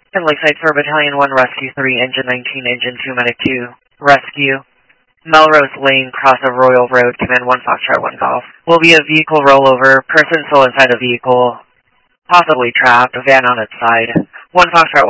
And Lakeside for Battalion 1, Rescue 3, Engine 19, Engine 2, Medic 2, Rescue. Melrose Lane, cross of Royal Road, Command 1, Foxtrot 1 Golf. Will be a vehicle rollover, person still inside the vehicle, possibly trapped, a van on its side. 1 Foxtrot